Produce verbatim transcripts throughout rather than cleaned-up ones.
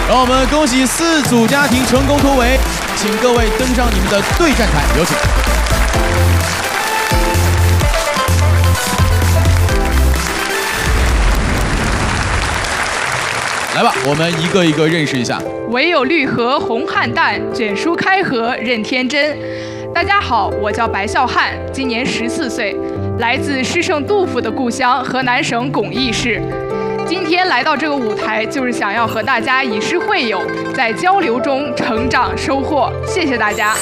让我们恭喜四组家庭成功突围，请各位登上你们的对战台，有请。来吧，我们一个一个认识一下。 唯有绿荷红菡萏，卷舒开合任天真。大家好，我叫白孝汉，今年十四岁，来自诗圣杜甫的故乡河南省巩义市。今天来到这个舞台，就是想要和大家以诗会友，在交流中成长收获。谢谢大家。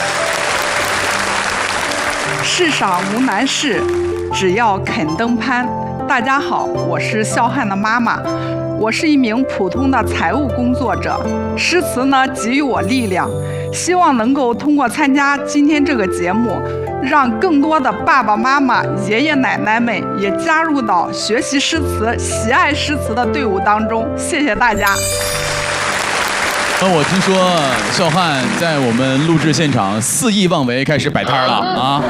世上无难事，只要肯登攀。大家好，我是孝汉的妈妈。我是一名普通的财务工作者，诗词呢给予我力量，希望能够通过参加今天这个节目，让更多的爸爸妈妈、爷爷奶奶们也加入到学习诗词、喜爱诗词的队伍当中。谢谢大家。 那我听说孝汉在我们录制现场肆意妄为，开始摆摊了啊！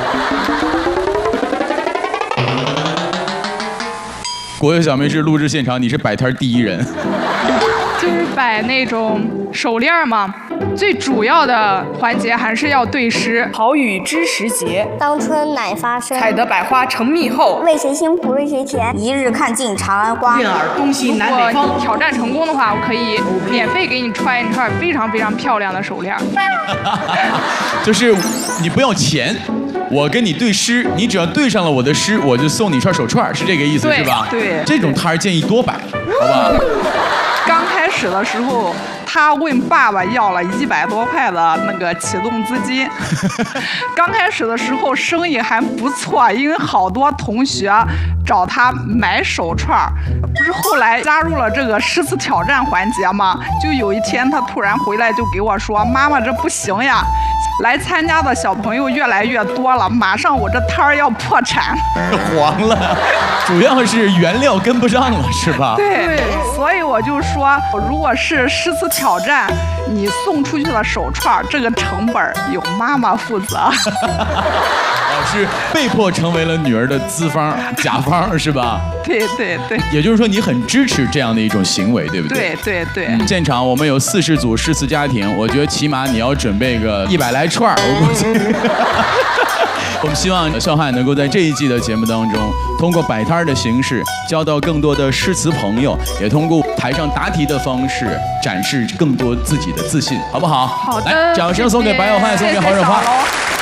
国有小梅是录制现场，你是摆摊第一人， 就是摆那种手链嘛。最主要的环节还是要对诗。 好雨知时节， 当春乃发生。 采得百花成蜜后， 为谁辛苦为谁甜。一日看尽长安花。 雁儿东西南北方。 如果挑战成功的话，我可以免费给你穿一串非常非常漂亮的手链。 就是你不要钱。我跟你对诗，你只要对上了我的诗，我就送你一串手串，是这个意思是吧？ 对， 这种摊儿建议多摆，好吧？ 刚开始的时候，他问爸爸要了一百多块的那个启动资金。刚开始的时候生意还不错，因为好多同学找他买手串。不是后来加入了这个诗词挑战环节嘛？就有一天他突然回来就给我说：“妈妈，这不行呀！来参加的小朋友越来越多了，马上我这摊儿要破产。” 黄了，主要是原料跟不上了，是吧？ 对，所以我就说，如果是诗词挑战，你送出去的手串，这个成本由妈妈负责。 哦，是被迫成为了女儿的资方、甲方，是吧？ 对对对。 也就是说，你很支持这样的一种行为，对不对？ 对对对。 嗯、现场我们有四十组诗词家庭，我觉得起码你要准备个一百来串，我估计。我们希望孝汉能够在这一季的节目当中，通过摆摊的形式交到更多的诗词朋友，也通过台上答题的方式展示更多自己的自信，好不好？ 好的。 来，掌声送给白小汉，送给郝忍花。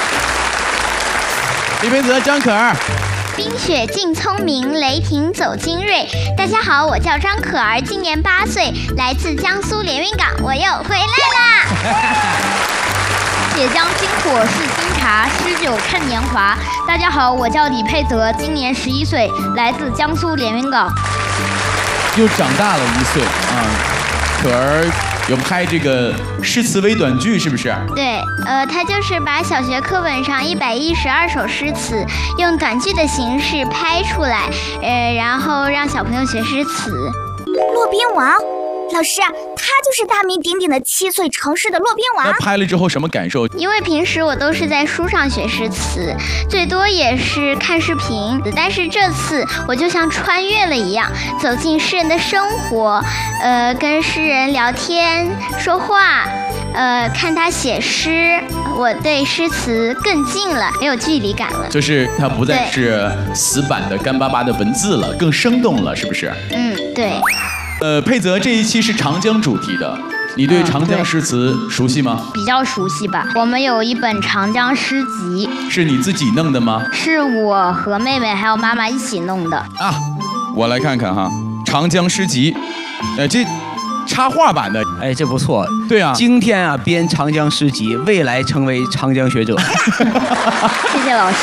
李培泽、张可儿。 冰雪尽聪明，雷霆走精锐。大家好，我叫张可儿，今年八岁，来自江苏连云港，我又回来啦。铁浆金火是金茶，诗酒看年华。大家好，我叫李佩泽，今年十一岁，来自江苏连云港。 又长大了一岁啊！可儿有拍这个诗词微短剧，是不是？ 对，呃，他就是把小学课本上一百一十二首诗词用短剧的形式拍出来，呃，然后让小朋友学诗词。 骆宾王。老师，他就是大名鼎鼎的七岁成诗的骆宾王。 那拍了之后什么感受？ 因为平时我都是在书上学诗词，最多也是看视频，但是这次我就像穿越了一样，走进诗人的生活，呃，跟诗人聊天说话，呃，看他写诗，我对诗词更近了，没有距离感了。 就是它不再是死板的干巴巴的文字了，更生动了，是不是？ 嗯，对。 呃，佩泽这一期是长江主题的，你对长江诗词熟悉吗？ 比较熟悉吧。我们有一本长江诗集， 是你自己弄的吗？ 是我和妹妹还有妈妈一起弄的啊。我来看看哈，长江诗集，呃，这插画版的， 哎，这不错。 对啊， 今天啊编长江诗集，未来成为长江学者。 谢谢老师。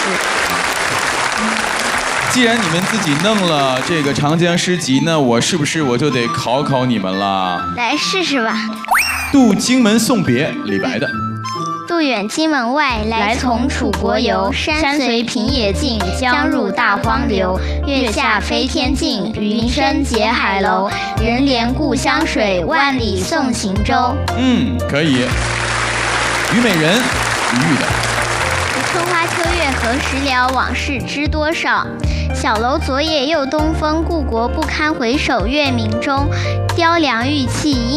既然你们自己弄了这个长江诗集，那我是不是我就得考考你们了？ 来试试吧。 渡荆门送别，李白的。 渡远荆门外，来从楚国游。山随平野尽，江入大荒流。月下飞天镜，云生结海楼。人怜故乡水，万里送行舟。 嗯，可以。虞美人，李煜的。 春花秋月何时了？往事知多少？小楼昨夜又东风，故国不堪回首月明中。雕梁玉砌